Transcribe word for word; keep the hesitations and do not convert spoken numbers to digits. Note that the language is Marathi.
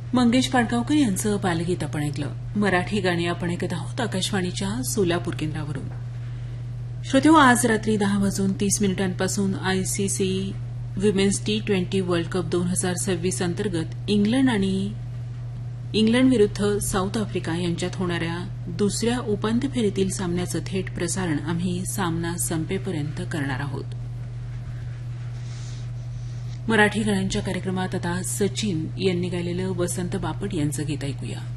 मंगेश पाडगावकर यांचं बालगीत आपण ऐकलं. मराठी गाणी आपण ऐकत आहोत आकाशवाणीच्या सोलापूर केंद्रावरून. श्रोतेहो, आज रात्री दहा वाजून तीस मिनिटांपासून ICC women's T twenty world cup दोन हजार सव्वीस अंतर्गत इंग्लंड आणि इंग्लंड विरुद्ध साऊथ आफ्रिका यांच्यात होणाऱ्या दुसऱ्या उपांत्य फेरीतील सामन्याचं थेट प्रसारण आम्ही सामना संपेपर्यंत करणार आहोत. मराठी गाण्यांच्या कार्यक्रमात आता सचिन यांनी गायलेलं वसंत बापट यांचं गीत ऐकूया.